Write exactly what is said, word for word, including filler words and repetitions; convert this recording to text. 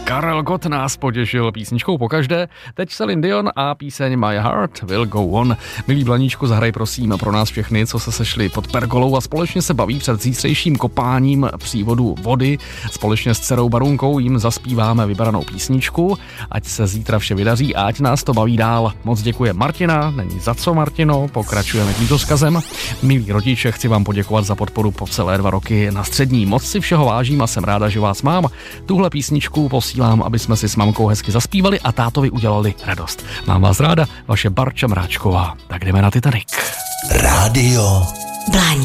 Karel Gott nás potěšil písničkou pokaždé. Teď Celine Dion a píseň My Heart Will Go On. Milý Blaníčku, zahraj prosím pro nás všechny, co se sešli pod pergolou a společně se baví před zítřejším kopáním přívodu vody. Společně s dcerou Barunkou jim zaspíváme vybranou písničku. Ať se zítra vše vydaří a ať nás to baví dál. Moc děkuje Martina, není za co, Martino, pokračujeme tímto vzkazem. Milí rodiče, chci vám poděkovat za podporu po celé dva roky na střední. Moc si všeho vážím a jsem ráda, že vás mám. Tuhle písničku posílám, aby jsme si s mamkou hezky zaspívali a tátovi udělali radost. Mám vás ráda, vaše Barča Mráčková. Tak jdeme na Titanic. Rádio Blaník.